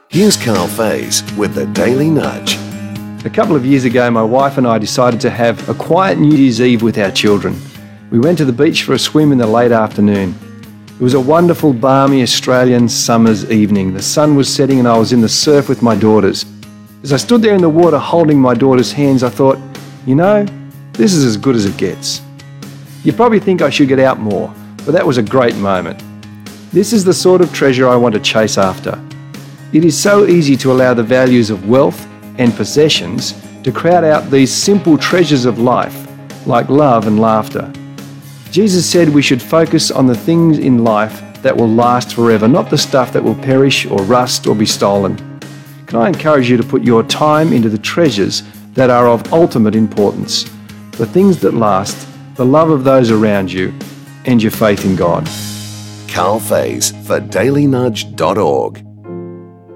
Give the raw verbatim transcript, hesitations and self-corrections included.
Here's Carl Faze with the Daily Nudge. A couple of years ago, my wife and I decided to have a quiet New Year's Eve with our children. We went to the beach for a swim in the late afternoon. It was a wonderful, balmy Australian summer's evening. The sun was setting and I was in the surf with my daughters. As I stood there in the water holding my daughter's hands, I thought, you know, this is as good as it gets. You probably think I should get out more, but that was a great moment. This is the sort of treasure I want to chase after. It is so easy to allow the values of wealth and possessions to crowd out these simple treasures of life, like love and laughter. Jesus said we should focus on the things in life that will last forever, not the stuff that will perish or rust or be stolen. Can I encourage you to put your time into the treasures that are of ultimate importance, the things that last, the love of those around you, and your faith in God? Carl Faze for daily nudge dot org.